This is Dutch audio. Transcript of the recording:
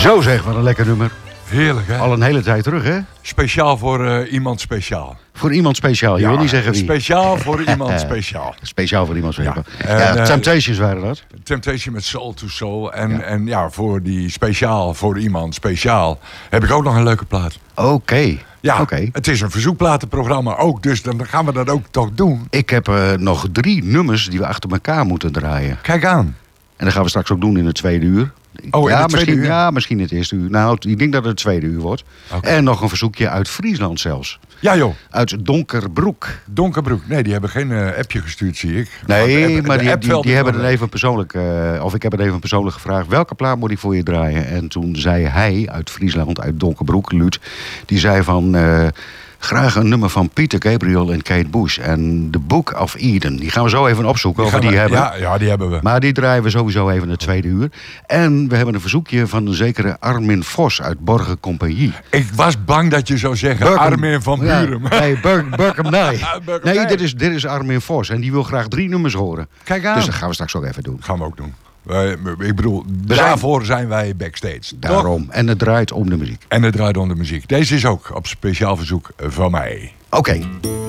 Zo zeg, wat een lekker nummer. Heerlijk, hè? Al een hele tijd terug, hè? Speciaal voor iemand speciaal. Voor iemand speciaal, je wil niet zeggen wie. Speciaal voor iemand speciaal. Speciaal voor iemand speciaal. Ja. En, Temptations waren dat. Temptation met Soul to Soul. En voor die speciaal voor iemand speciaal heb ik ook nog een leuke plaat. Oké. Ja, Het is een verzoekplatenprogramma ook, dus dan gaan we dat ook toch doen. Ik heb nog 3 nummers die we achter elkaar moeten draaien. Kijk aan. En dat gaan we straks ook doen in het tweede uur. Oh, in het tweede uur? Ja, misschien in het eerste uur. Nou, ik denk dat het tweede uur wordt. Okay. En nog een verzoekje uit Friesland zelfs. Ja, joh. Uit Donkerbroek. Donkerbroek. Nee, die hebben geen appje gestuurd, zie ik. Nee, maar die hebben het even persoonlijk... ik heb het even persoonlijk gevraagd. Welke plaat moet ik voor je draaien? En toen zei hij uit Friesland, uit Donkerbroek, Luut... die zei van... graag een nummer van Peter Gabriel en Kate Bush. En The Book of Eden. Die gaan we zo even opzoeken of we die hebben. Ja, die hebben we. Maar die draaien we sowieso even in het tweede uur. En we hebben een verzoekje van een zekere Armin Vos uit Borgen Compagnie. Ik was bang dat je zou zeggen Armin van Buren. Nee, Burkham Nee, dit is Armin Vos. En die wil graag 3 nummers horen. Kijk aan. Dus dat gaan we straks ook even doen. Gaan we ook doen. Ik bedoel, daarvoor zijn wij backstage. Daarom. Toch? En het draait om de muziek. En het draait om de muziek. Deze is ook op speciaal verzoek van mij. Oké.